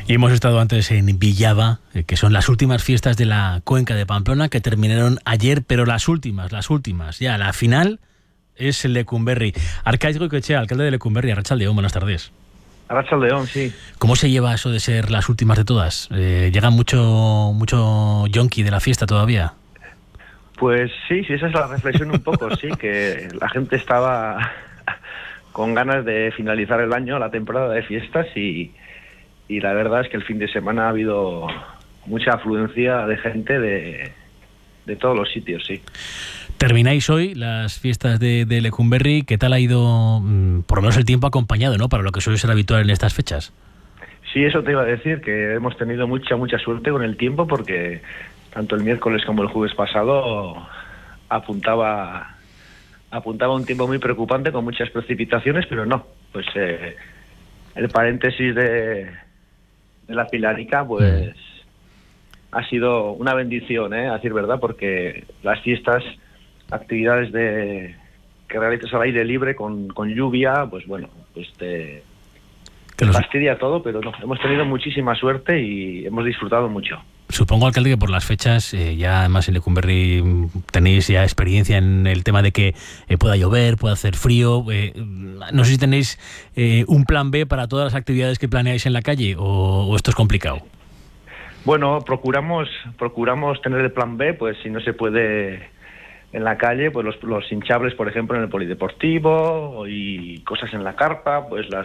Y hemos estado antes en Villava, que son las últimas fiestas de la Cuenca de Pamplona, que terminaron ayer, pero las últimas, ya la final es el Lecumberri. Arcaiz Goicoechea, alcalde de Lecumberri, Arratsaldeon, buenas tardes. Arratsaldeon, sí. ¿Cómo se lleva eso de ser las últimas de todas? ¿Llega mucho yonki de la fiesta todavía? Pues sí, esa es la reflexión un poco, sí, que la gente estaba con ganas de finalizar el año, la temporada de fiestas, y la verdad es que el fin de semana ha habido mucha afluencia de gente de todos los sitios, sí. Termináis hoy las fiestas de Lecumberri. ¿Qué tal ha ido, por lo menos el tiempo acompañado, ¿no?, para lo que suele ser habitual en estas fechas? Sí, eso te iba a decir, que hemos tenido mucha suerte con el tiempo, porque tanto el miércoles como el jueves pasado apuntaba un tiempo muy preocupante con muchas precipitaciones, pero no, pues el paréntesis de la Pilarica pues ha sido una bendición, a decir verdad, porque las fiestas, actividades que realizas al aire libre con lluvia, pues bueno, pues te fastidia todo, pero no, hemos tenido muchísima suerte y hemos disfrutado mucho. Supongo, alcalde, que por las fechas, ya además en Lecumberri tenéis ya experiencia en el tema de que pueda llover, pueda hacer frío. No sé si tenéis un plan B para todas las actividades que planeáis en la calle, o esto es complicado. Bueno, procuramos tener el plan B, pues si no se puede en la calle, pues los hinchables, por ejemplo, en el polideportivo, y cosas en la carpa, pues las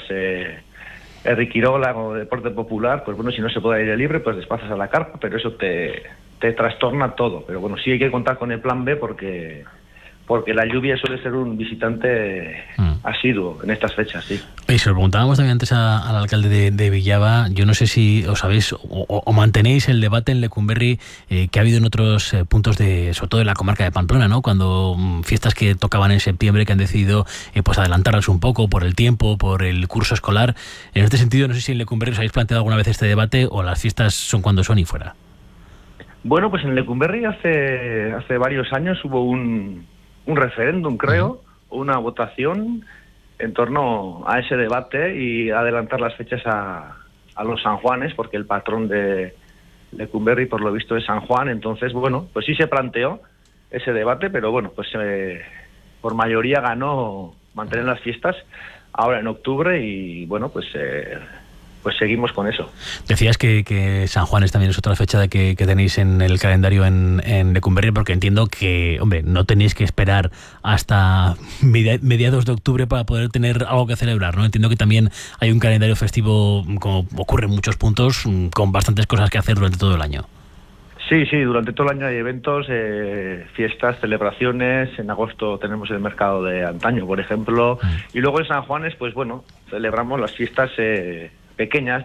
Riquirola como deporte popular, pues bueno, si no se puede aire libre, pues desplazas a la carpa, pero eso te trastorna todo. Pero bueno, sí hay que contar con el plan B, porque la lluvia suele ser un visitante asiduo en estas fechas, sí. Y se lo preguntábamos también antes al alcalde de Villava. Yo no sé si os sabéis o mantenéis el debate en Lecumberri que ha habido en otros puntos, sobre todo en la comarca de Pamplona, ¿no?, cuando fiestas que tocaban en septiembre, que han decidido pues adelantarlas un poco por el tiempo, por el curso escolar. En este sentido, no sé si en Lecumberri os habéis planteado alguna vez este debate, o las fiestas son cuando son y fuera. Bueno, pues en Lecumberri hace varios años hubo un referéndum, creo, una votación en torno a ese debate y adelantar las fechas a los San Juanes, porque el patrón de Lecumberri, por lo visto, es San Juan. Entonces, bueno, pues sí se planteó ese debate, pero bueno, pues por mayoría ganó mantener las fiestas ahora en octubre, y bueno, pues seguimos con eso. Decías que San Juan también es otra fecha que tenéis en el calendario en Lecumberri, porque entiendo que, hombre, no tenéis que esperar hasta mediados de octubre para poder tener algo que celebrar, ¿no? Entiendo que también hay un calendario festivo, como ocurre en muchos puntos, con bastantes cosas que hacer durante todo el año. Sí, durante todo el año hay eventos, fiestas, celebraciones. En agosto tenemos el mercado de antaño, por ejemplo, y luego en San Juanes, pues bueno, celebramos las fiestas pequeñas,